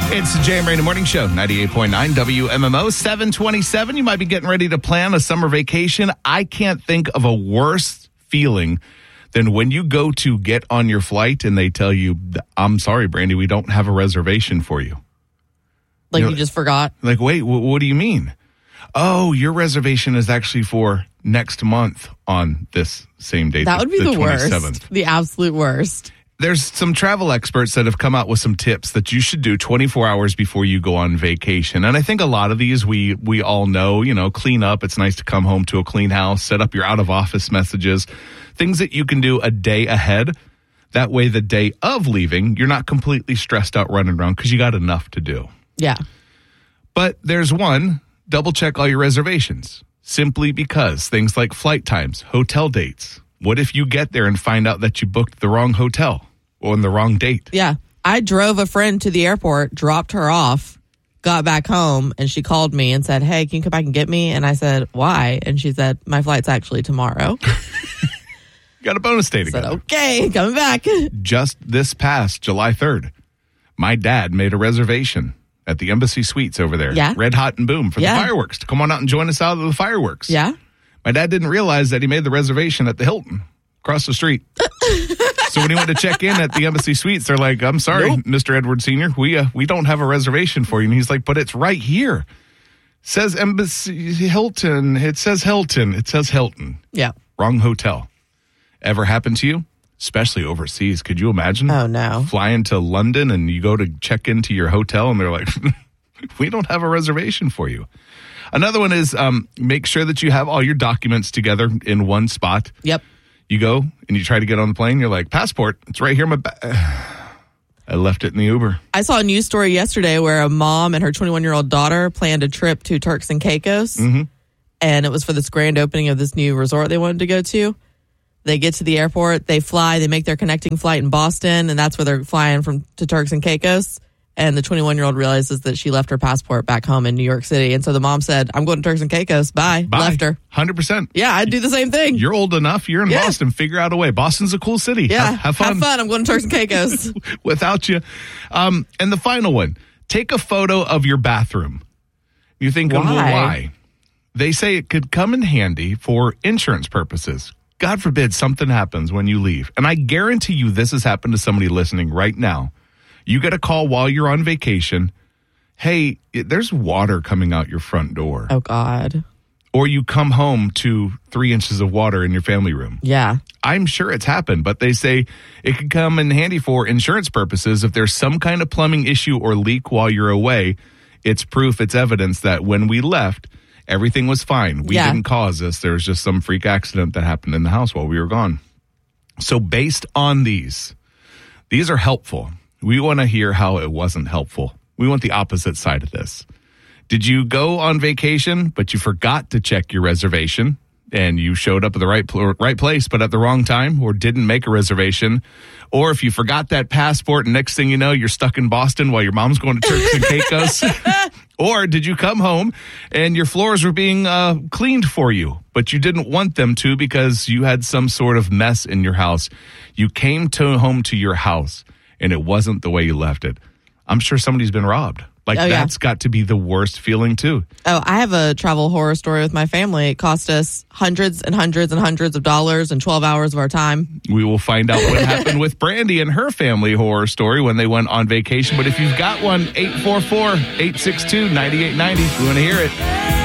It's the Jay and Brandon Morning Show, 98.9 WMMO, 727. You might be getting ready to plan a summer vacation. I can't think of a worse feeling than when you go to get on your flight and they tell you, I'm sorry, Brandy, we don't have a reservation for you. Like you just forgot? Like, wait, what do you mean? Oh, your reservation is actually for next month on this same date. That would be the 27th. worst. The absolute worst. There's some travel experts that have come out with some tips that you should do 24 hours before you go on vacation. And I think a lot of these we all know, clean up. It's nice to come home to a clean house, set up your out-of-office messages, things that you can do a day ahead. That way, the day of leaving, you're not completely stressed out running around because you got enough to do. Yeah. But there's one, double check all your reservations. Simply because things like flight times, hotel dates. What if you get there and find out that you booked the wrong hotel on the wrong date? Yeah. I drove a friend to the airport, dropped her off, got back home, and she called me and said, hey, can you come back and get me? And I said, why? And she said, my flight's actually tomorrow. Got a bonus day I together. said, okay, coming back. Just this past July 3rd, my dad made a reservation at the Embassy Suites over there. Yeah. Red Hot and Boom for the fireworks to come on out and join us out of the fireworks. Yeah. My dad didn't realize that he made the reservation at the Hilton across the street. So when he went to check in at the Embassy Suites, they're like, I'm sorry, Mr. Edward Sr., we don't have a reservation for you. And he's like, but it's right here. Says Embassy Hilton. It says Hilton. It says Hilton. Yeah. Wrong hotel. Ever happened to you? Especially overseas. Could you imagine? Oh, no. Flying to London and you go to check into your hotel and they're like, we don't have a reservation for you. Another one is make sure that you have all your documents together in one spot. Yep. You go and you try to get on the plane. You're like, passport, it's right here in my bag. I left it in the Uber. I saw a news story yesterday where a mom and her 21-year-old daughter planned a trip to Turks and Caicos. Mm-hmm. And it was for this grand opening of this new resort they wanted to go to. They get to the airport, they fly, they make their connecting flight in Boston, and that's where they're flying to Turks and Caicos. And the 21-year-old realizes that she left her passport back home in New York City. And so the mom said, I'm going to Turks and Caicos. Bye. Left her. 100%. Yeah, I'd do the same thing. You're old enough. You're in Boston. Figure out a way. Boston's a cool city. Yeah. Have fun. Have fun. I'm going to Turks and Caicos. Without you. And the final one, take a photo of your bathroom. You're thinking, well, why? They say it could come in handy for insurance purposes. God forbid something happens when you leave. And I guarantee you this has happened to somebody listening right now. You get a call while you're on vacation. Hey, there's water coming out your front door. Oh, God. Or you come home to 3 inches of water in your family room. Yeah. I'm sure it's happened, but they say it could come in handy for insurance purposes. If there's some kind of plumbing issue or leak while you're away, it's proof, it's evidence that when we left, everything was fine. We didn't cause this. There was just some freak accident that happened in the house while we were gone. So based on these are helpful. We want to hear how it wasn't helpful. We want the opposite side of this. Did you go on vacation, but you forgot to check your reservation and you showed up at the right place, but at the wrong time, or didn't make a reservation? Or if you forgot that passport and next thing you know, you're stuck in Boston while your mom's going to Turks and Caicos? Or did you come home and your floors were being cleaned for you, but you didn't want them to because you had some sort of mess in your house? You came home to your house and it wasn't the way you left it. I'm sure somebody's been robbed. That's got to be the worst feeling, too. Oh, I have a travel horror story with my family. It cost us hundreds and hundreds and hundreds of dollars and 12 hours of our time. We will find out what happened with Brandy and her family horror story when they went on vacation. But if you've got one, 844-862-9890. We want to hear it.